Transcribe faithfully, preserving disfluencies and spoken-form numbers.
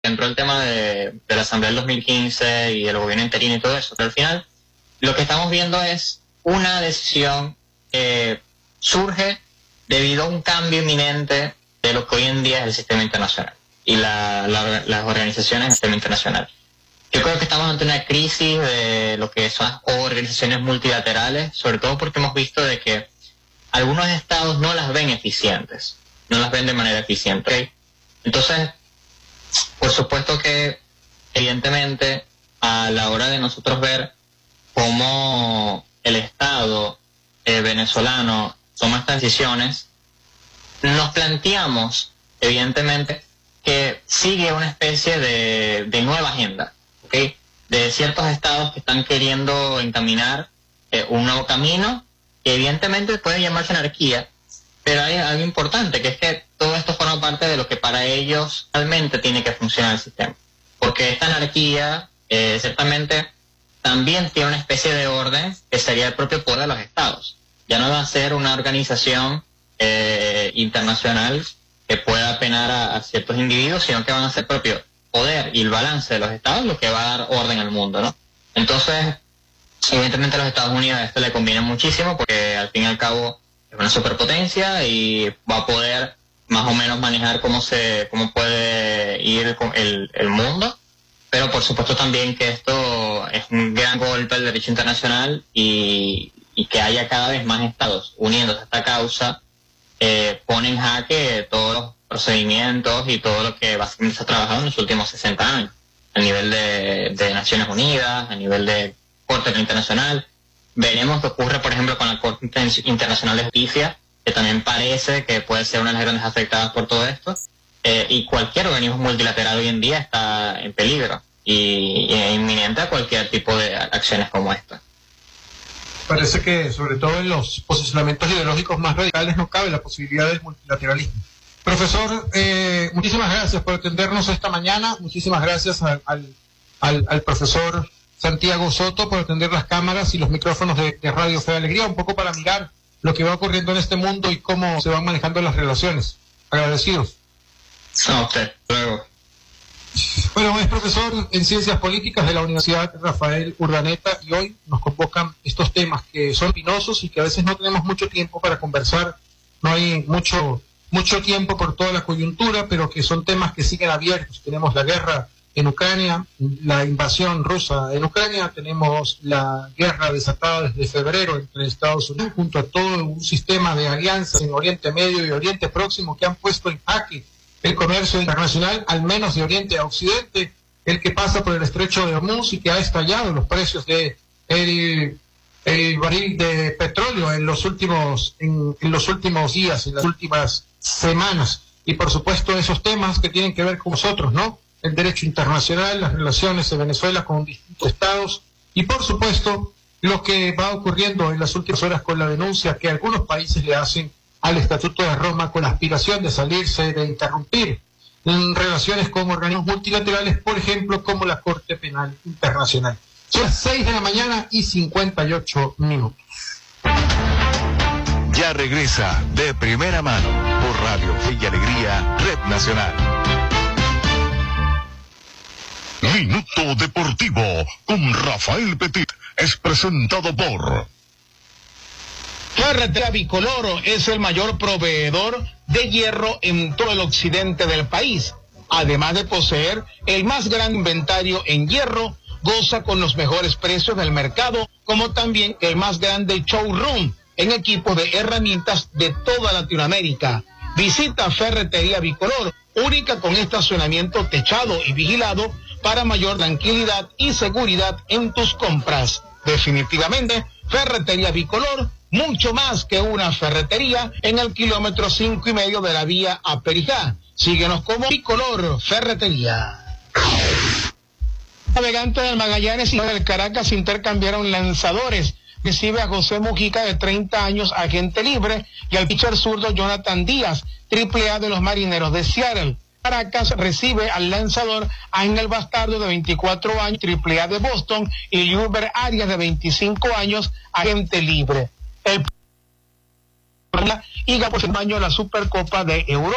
entró el tema de, de la Asamblea del dos mil quince y el gobierno interino y todo eso, pero al final lo que estamos viendo es una decisión que surge debido a un cambio inminente de lo que hoy en día es el sistema internacional y la, la, las organizaciones del sistema internacional. Yo creo que estamos ante una crisis de lo que son las organizaciones multilaterales, sobre todo porque hemos visto de que algunos estados no las ven eficientes, no las ven de manera eficiente. ¿Okay? Entonces, por supuesto que, evidentemente, a la hora de nosotros ver cómo el Estado eh, venezolano toma estas decisiones, nos planteamos, evidentemente, que sigue una especie de, de nueva agenda, ¿okay? De ciertos estados que están queriendo encaminar eh, un nuevo camino, que evidentemente puede llamarse anarquía, pero hay algo importante, que es que todo esto forma parte de lo que para ellos realmente tiene que funcionar el sistema. Porque esta anarquía, eh, ciertamente, también tiene una especie de orden que sería el propio poder de los estados. Ya no va a ser una organización eh, internacional que pueda penar a, a ciertos individuos, sino que van a ser el propio poder y el balance de los estados lo que va a dar orden al mundo, ¿no? Entonces, evidentemente a los Estados Unidos esto le conviene muchísimo porque al fin y al cabo es una superpotencia y va a poder más o menos manejar cómo se cómo puede ir el, el mundo, pero por supuesto también que esto es un gran golpe al derecho internacional y, y que haya cada vez más estados uniéndose a esta causa eh, pone en jaque todos los procedimientos y todo lo que básicamente se ha trabajado en los últimos sesenta años, a nivel de, de Naciones Unidas, a nivel de Corte Internacional. Veremos qué ocurre, por ejemplo, con la Corte Internacional de Justicia, que también parece que puede ser una de las grandes afectadas por todo esto, eh, y cualquier organismo multilateral hoy en día está en peligro y, y es inminente a cualquier tipo de acciones como esta. Parece que, sobre todo en los posicionamientos ideológicos más radicales, no cabe la posibilidad del multilateralismo. Profesor, eh, muchísimas gracias por atendernos esta mañana, muchísimas gracias al, al, al, al profesor Santiago Soto por atender las cámaras y los micrófonos de, de Radio Fe de Alegría, un poco para mirar lo que va ocurriendo en este mundo y cómo se van manejando las relaciones. Agradecidos. A usted, luego. Bueno, es profesor en Ciencias Políticas de la Universidad Rafael Urdaneta y hoy nos convocan estos temas que son espinosos y que a veces no tenemos mucho tiempo para conversar, no hay mucho, mucho tiempo por toda la coyuntura, pero que son temas que siguen abiertos. Tenemos la guerra en Ucrania, la invasión rusa en Ucrania, tenemos la guerra desatada desde febrero entre Estados Unidos junto a todo un sistema de alianzas en Oriente Medio y Oriente Próximo que han puesto en jaque el comercio internacional, al menos de Oriente a Occidente, el que pasa por el estrecho de Hormuz y que ha estallado los precios de el, el barril de petróleo en los últimos en, en los últimos días, en las últimas semanas, y por supuesto esos temas que tienen que ver con nosotros, ¿no? El derecho internacional, las relaciones de Venezuela con distintos estados y por supuesto lo que va ocurriendo en las últimas horas con la denuncia que algunos países le hacen al Estatuto de Roma con la aspiración de salirse, de interrumpir en relaciones con organismos multilaterales, por ejemplo, como la Corte Penal Internacional. Son las seis de la mañana y cincuenta y ocho minutos. Ya regresa De Primera Mano por Radio Fe y Alegría, Red Nacional. Minuto Deportivo con Rafael Petit es presentado por Ferretería Bicoloro es el mayor proveedor de hierro en todo el occidente del país. Además de poseer el más gran inventario en hierro, goza con los mejores precios del mercado, como también el más grande showroom en equipo de herramientas de toda Latinoamérica. Visita Ferretería Bicolor, única con estacionamiento techado y vigilado para mayor tranquilidad y seguridad en tus compras. Definitivamente, Ferretería Bicolor, mucho más que una ferretería, en el kilómetro cinco y medio de la vía a Perijá. Síguenos como Bicolor Ferretería. Navegantes del Magallanes y del Caracas intercambiaron lanzadores. Recibe a José Mujica, de treinta años, agente libre, y al pitcher zurdo Jonathan Díaz, triple A de los Marineros de Seattle. Caracas recibe al lanzador Ángel Bastardo, de veinticuatro años, triple A de Boston, y Liuber Arias, de veinticinco años, agente libre. El y por el año la Supercopa de Europa.